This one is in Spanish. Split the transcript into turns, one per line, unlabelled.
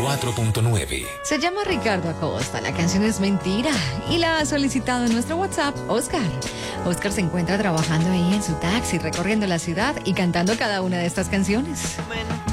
94.9.
Se llama Ricardo Acosta, la canción es Mentira y la ha solicitado en nuestro WhatsApp Oscar. Oscar se encuentra trabajando ahí en su taxi, recorriendo la ciudad y cantando cada una de estas canciones.
Mentira.